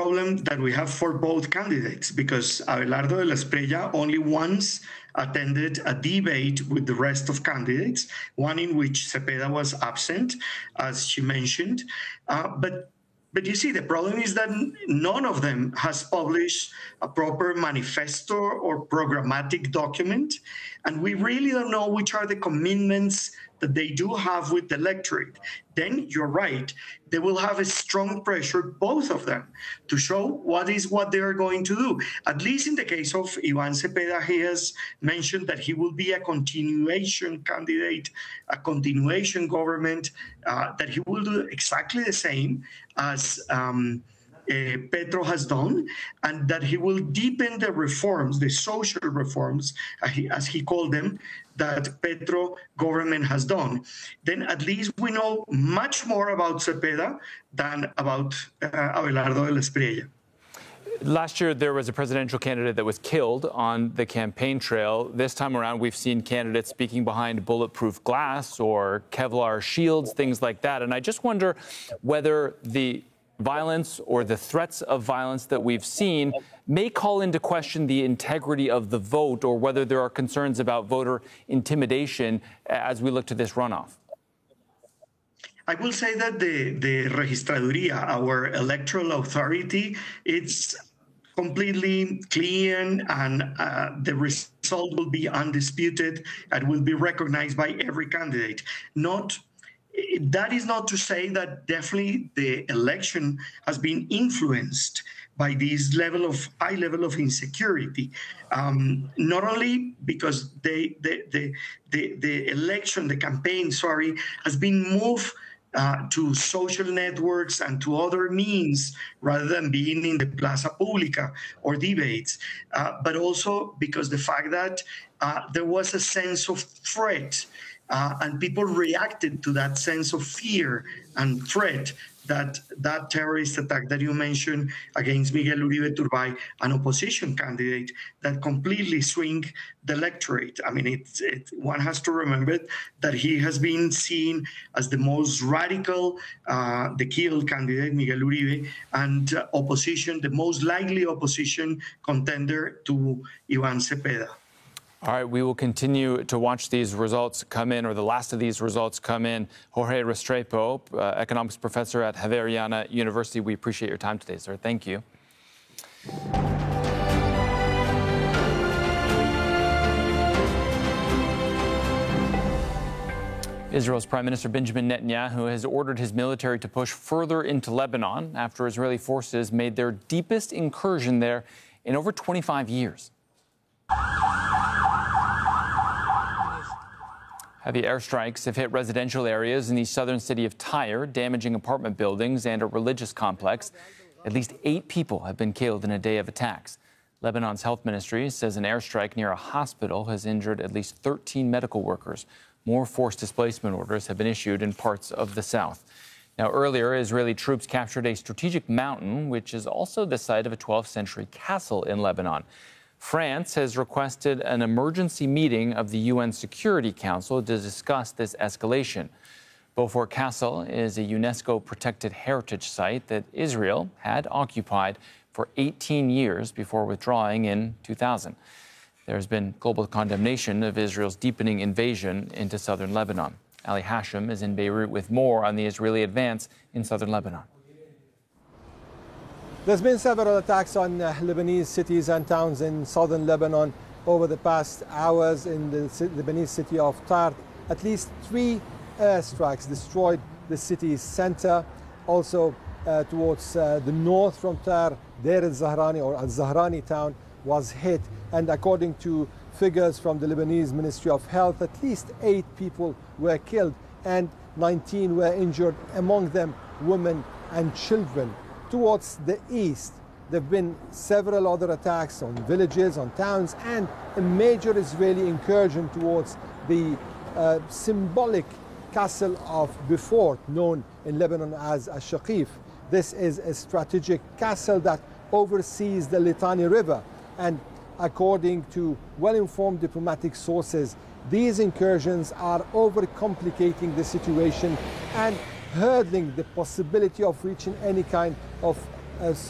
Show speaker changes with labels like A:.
A: problem that we have for both candidates, because Abelardo de la Espriella only once attended a debate with the rest of candidates, one in which Cepeda was absent, as she mentioned. But you see, the problem is that none of them has published a proper manifesto or programmatic document, and we really don't know which are the commitments that they do have with the electorate. Then you're right, they will have a strong pressure, both of them, to show what they are going to do. At least in the case of Iván Cepeda, he has mentioned that he will be a continuation candidate, a continuation government, that he will do exactly the same as Petro has done, and that he will deepen the reforms, the social reforms, as he called them, that Petro government has done. Then at least we know much more about Cepeda than about Abelardo de la Espriella.
B: Last year, there was a presidential candidate that was killed on the campaign trail. This time around, we've seen candidates speaking behind bulletproof glass or Kevlar shields, things like that. And I just wonder whether the violence or the threats of violence that we've seen may call into question the integrity of the vote, or whether there are concerns about voter intimidation as we look to this runoff.
A: I will say that the Registraduría, our electoral authority, it's completely clean, and the result will be undisputed and will be recognized by every candidate. That is not to say that definitely the election has been influenced by this high level of insecurity. Not only because the campaign, has been moved to social networks and to other means rather than being in the Plaza Pública or debates, but also because the fact that there was a sense of threat, and people reacted to that sense of fear and threat that terrorist attack that you mentioned against Miguel Uribe Turbay, an opposition candidate, that completely swing the electorate. I mean, one has to remember that he has been seen as the most radical, the killed candidate, Miguel Uribe, and opposition, the most likely opposition contender to Iván Cepeda.
B: All right, we will continue to watch these results come in, or the last of these results come in. Jorge Restrepo, economics professor at Javeriana University, we appreciate your time today, sir. Thank you. Israel's Prime Minister Benjamin Netanyahu has ordered his military to push further into Lebanon after Israeli forces made their deepest incursion there in over 25 years. Heavy airstrikes have hit residential areas in the southern city of Tyre, damaging apartment buildings and a religious complex. At least 8 people have been killed in a day of attacks. Lebanon's health ministry says an airstrike near a hospital has injured at least 13 medical workers. More forced displacement orders have been issued in parts of the south. Now, earlier, Israeli troops captured a strategic mountain, which is also the site of a 12th century castle in Lebanon. France has requested an emergency meeting of the UN Security Council to discuss this escalation. Beaufort Castle is a UNESCO-protected heritage site that Israel had occupied for 18 years before withdrawing in 2000. There's been global condemnation of Israel's deepening invasion into southern Lebanon. Ali Hashem is in Beirut with more on the Israeli advance in southern Lebanon.
C: There's been several attacks on Lebanese cities and towns in southern Lebanon over the past hours. In the Lebanese city of Tyre, at least 3 airstrikes destroyed the city's center. Also towards the north from Tyre, Deir al-Zahrani, or al-Zahrani town, was hit. And according to figures from the Lebanese Ministry of Health, at least 8 people were killed and 19 were injured, among them women and children. Towards the east, there have been several other attacks on villages, on towns, and a major Israeli incursion towards the symbolic castle of Beaufort, known in Lebanon as Al-Shaqif. This is a strategic castle that oversees the Litani River, and according to well-informed diplomatic sources, these incursions are overcomplicating the situation and hurdling the possibility of reaching any kind of